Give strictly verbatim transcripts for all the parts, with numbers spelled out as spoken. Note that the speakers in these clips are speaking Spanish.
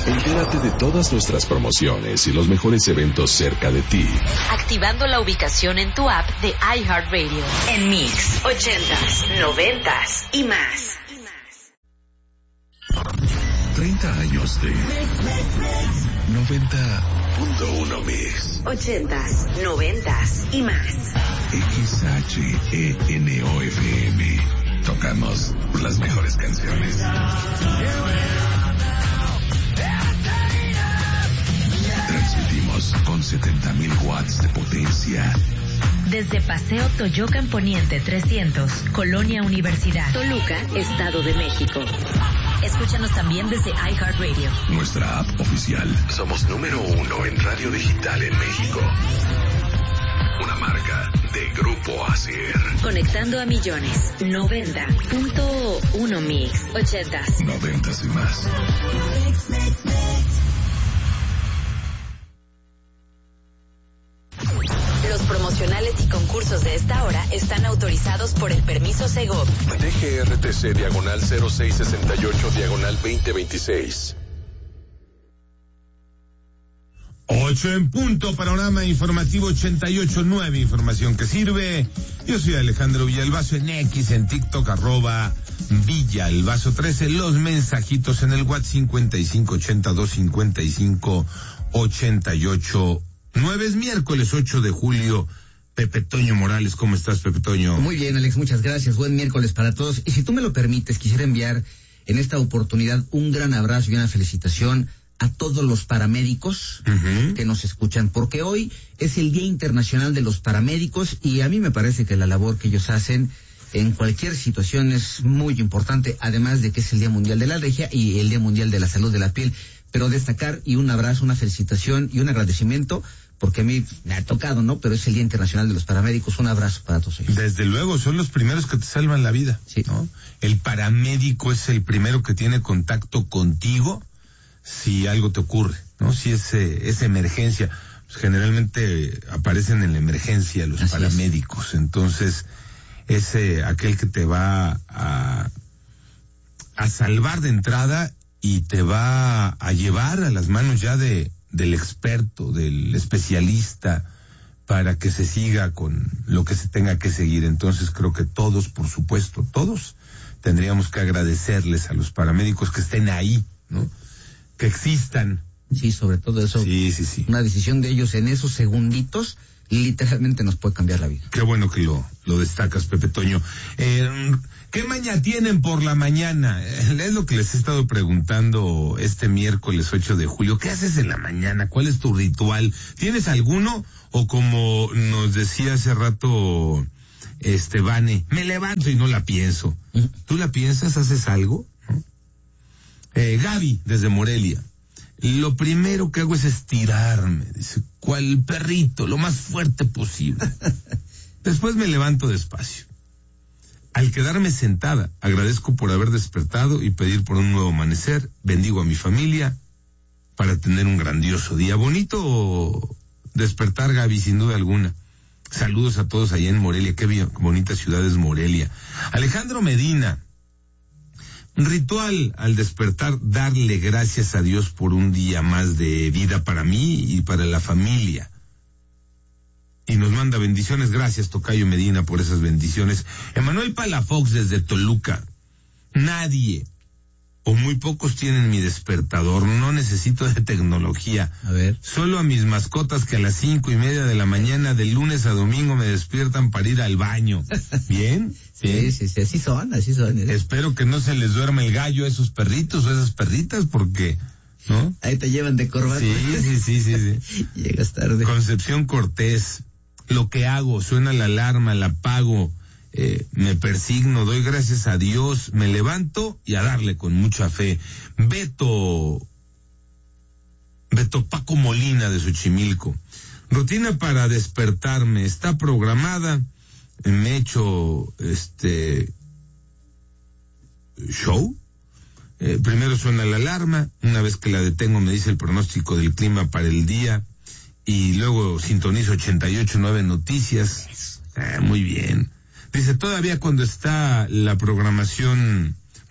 Entérate de todas nuestras promociones y los mejores eventos cerca de ti. Activando la ubicación en tu app de iHeartRadio. En Mix, ochentas, noventas y más. treinta años de noventa punto uno Mix. Ochentas, noventas y más. X H E N O F M. Tocamos las mejores canciones. Transmitimos con setenta mil watts de potencia. Desde Paseo Toyocan Poniente trescientos, Colonia Universidad, Toluca, Estado de México. Escúchanos también desde iHeartRadio. Nuestra app oficial. Somos número uno en radio digital en México. Una marca de Grupo Acer. Conectando a millones. noventa punto uno Mix. Ochentas. Noventas y más. Los promocionales y concursos de esta hora están autorizados por el permiso Segov. D G R T C diagonal cero seis sesenta y ocho diagonal veinte veintiséis. Ocho en punto, panorama informativo ochenta y ocho nueve, información que sirve. Yo soy Alejandro Villalbazo en X, en TikTok, arroba Villalbazo trece, los mensajitos en el WhatsApp cincuenta y cinco ochenta y dos cincuenta y cinco ochenta y ocho nueve. Es miércoles ocho de julio. Pepe Toño Morales, ¿cómo estás, Pepe Toño? Muy bien, Alex, muchas gracias. Buen miércoles para todos. Y si tú me lo permites, quisiera enviar en esta oportunidad un gran abrazo y una felicitación a todos los paramédicos uh-huh. que nos escuchan, porque hoy es el Día Internacional de los Paramédicos y a mí me parece que la labor que ellos hacen en cualquier situación es muy importante, además de que es el Día Mundial de la Alergia y el Día Mundial de la Salud de la Piel. Pero destacar y un abrazo, una felicitación y un agradecimiento, porque a mí me ha tocado, ¿no? Pero es el Día Internacional de los Paramédicos. Un abrazo para todos ellos. Desde luego, son los primeros que te salvan la vida, sí. ¿no? El paramédico es el primero que tiene contacto contigo si algo te ocurre, ¿no? Si es, eh, es emergencia. Pues generalmente aparecen en la emergencia los Así paramédicos. Es. Entonces, es eh, aquel que te va a, a salvar de entrada y te va a llevar a las manos ya de del experto, del especialista, para que se siga con lo que se tenga que seguir. Entonces creo que todos, por supuesto, todos tendríamos que agradecerles a los paramédicos que estén ahí, ¿no? Que existan. Sí, sobre todo eso. Sí, sí, sí. Una decisión de ellos en esos segunditos literalmente nos puede cambiar la vida. Qué bueno que lo, lo destacas, Pepe Toño. Eh, ¿Qué maña tienen por la mañana? Es lo que les he estado preguntando este miércoles ocho de julio. ¿Qué haces en la mañana? ¿Cuál es tu ritual? ¿Tienes alguno? O como nos decía hace rato este Vane, me levanto y no la pienso. ¿Tú la piensas? ¿Haces algo? ¿No? Eh, Gaby, desde Morelia. Lo primero que hago es estirarme, dice, cual perrito, lo más fuerte posible. Después me levanto despacio. Al quedarme sentada, agradezco por haber despertado y pedir por un nuevo amanecer. Bendigo a mi familia para tener un grandioso día. Bonito despertar, Gaby, sin duda alguna. Saludos a todos allá en Morelia. Qué bien, bonita ciudad es Morelia. Alejandro Medina. Ritual al despertar, darle gracias a Dios por un día más de vida para mí y para la familia. Y nos manda bendiciones. Gracias, Tocayo Medina, por esas bendiciones. Emanuel Palafox desde Toluca. Nadie o muy pocos tienen mi despertador. No necesito de tecnología. A ver. Solo a mis mascotas que a las cinco y media de la mañana de lunes a domingo me despiertan para ir al baño. ¿Bien? Sí, sí, sí, así son, así son. ¿eh? Espero que no se les duerma el gallo a esos perritos o esas perritas, porque, ¿no? Ahí te llevan de corbata. Sí, sí, sí, sí, sí. Llegas tarde. Concepción Cortés. Lo que hago, suena la alarma, la apago, eh, me persigno, doy gracias a Dios, me levanto y a darle con mucha fe. Beto, Beto Paco Molina de Xochimilco. Rutina para despertarme, está programada, me echo este show. Eh, primero suena la alarma, una vez que la detengo me dice el pronóstico del clima para el día. Y luego sintonizo ochenta y ocho nueve Noticias. Ah, muy bien. Dice, todavía cuando está la programación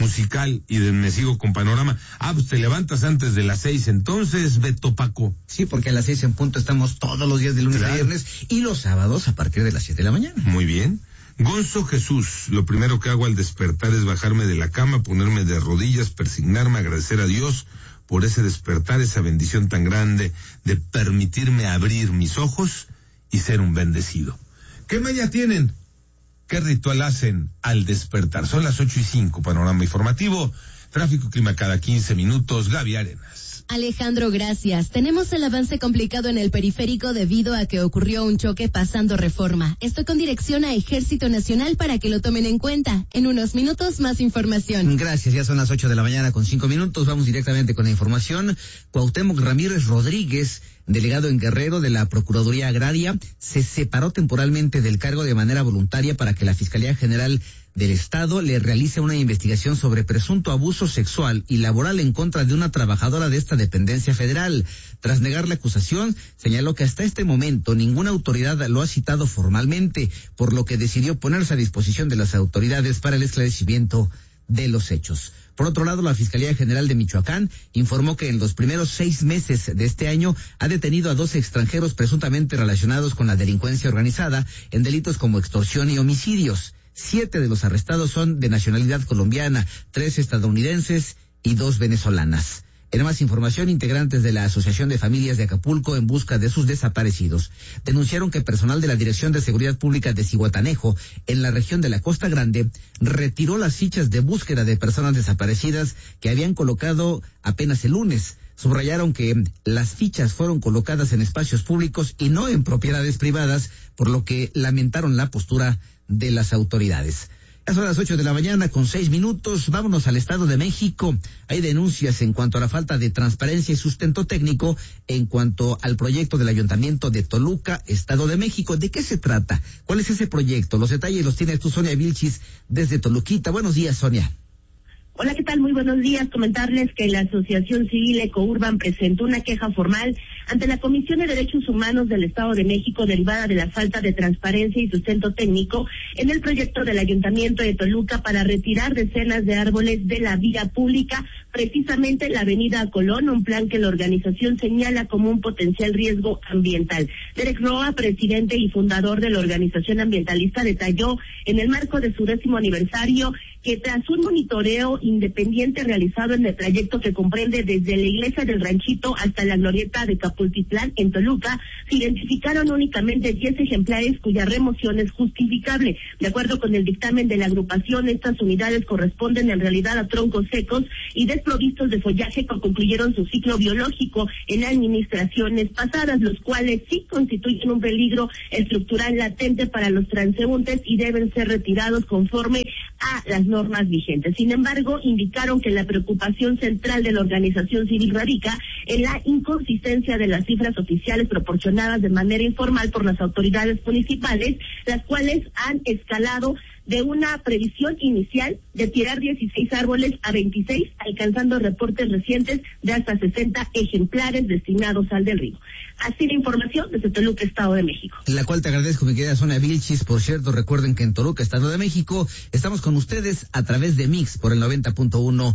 musical y de me sigo con Panorama. Ah, pues te levantas antes de las seis entonces, Beto Paco. Sí, porque a las seis en punto estamos todos los días de lunes claro. a viernes y los sábados a partir de las siete de la mañana. Muy bien. Gonzo Jesús, lo primero que hago al despertar es bajarme de la cama, ponerme de rodillas, persignarme, agradecer a Dios por ese despertar, esa bendición tan grande de permitirme abrir mis ojos y ser un bendecido. ¿Qué maña tienen? ¿Qué ritual hacen al despertar? Son las ocho y cinco, panorama informativo, tráfico, clima cada quince minutos, Gaby Arenas. Alejandro, gracias. Tenemos el avance complicado en el periférico debido a que ocurrió un choque pasando Reforma. Estoy con dirección a Ejército Nacional para que lo tomen en cuenta. En unos minutos, más información. Gracias, ya son las ocho de la mañana con cinco minutos. Vamos directamente con la información. Cuauhtémoc Ramírez Rodríguez, delegado en Guerrero de la Procuraduría Agraria, se separó temporalmente del cargo de manera voluntaria para que la Fiscalía General del Estado le realice una investigación sobre presunto abuso sexual y laboral en contra de una trabajadora de esta dependencia federal. Tras negar la acusación, señaló que hasta este momento ninguna autoridad lo ha citado formalmente, por lo que decidió ponerse a disposición de las autoridades para el esclarecimiento de los hechos. Por otro lado, la Fiscalía General de Michoacán informó que en los primeros seis meses de este año ha detenido a dos extranjeros presuntamente relacionados con la delincuencia organizada en delitos como extorsión y homicidios. Siete de los arrestados son de nacionalidad colombiana, tres estadounidenses y dos venezolanas. En más información, integrantes de la Asociación de Familias de Acapulco en busca de sus desaparecidos denunciaron que personal de la Dirección de Seguridad Pública de Zihuatanejo, en la región de la Costa Grande, retiró las fichas de búsqueda de personas desaparecidas que habían colocado apenas el lunes. Subrayaron que las fichas fueron colocadas en espacios públicos y no en propiedades privadas, por lo que lamentaron la postura de las autoridades. Ya son las ocho de la mañana con seis minutos. Vámonos al Estado de México. Hay denuncias en cuanto a la falta de transparencia y sustento técnico en cuanto al proyecto del Ayuntamiento de Toluca, Estado de México. ¿De qué se trata? ¿Cuál es ese proyecto? Los detalles los tienes tú, Sonia Vilchis, desde Toluquita. Buenos días, Sonia. Hola, ¿qué tal? Muy buenos días. Comentarles que la Asociación Civil Ecourban presentó una queja formal ante la Comisión de Derechos Humanos del Estado de México derivada de la falta de transparencia y sustento técnico en el proyecto del Ayuntamiento de Toluca para retirar decenas de árboles de la vía pública, precisamente la avenida Colón, un plan que la organización señala como un potencial riesgo ambiental. Derek Roa, presidente y fundador de la organización ambientalista, detalló en el marco de su décimo aniversario que tras un monitoreo independiente realizado en el trayecto que comprende desde la iglesia del Ranchito hasta la glorieta de Capultitlán en Toluca, se identificaron únicamente diez ejemplares cuya remoción es justificable. De acuerdo con el dictamen de la agrupación, estas unidades corresponden en realidad a troncos secos y desprovistos de follaje que concluyeron su ciclo biológico en administraciones pasadas, los cuales sí constituyen un peligro estructural latente para los transeúntes y deben ser retirados conforme a las normas vigentes. Sin embargo, indicaron que la preocupación central de la organización civil radica en la inconsistencia de las cifras oficiales proporcionadas de manera informal por las autoridades municipales, las cuales han escalado de una previsión inicial de tirar dieciséis árboles a veintiséis, alcanzando reportes recientes de hasta sesenta ejemplares destinados al del río. Así la información desde Toluca, Estado de México. La cual te agradezco, mi querida Sonia Vilchis. Por cierto, recuerden que en Toluca, Estado de México, estamos con ustedes a través de Mix por el noventa punto uno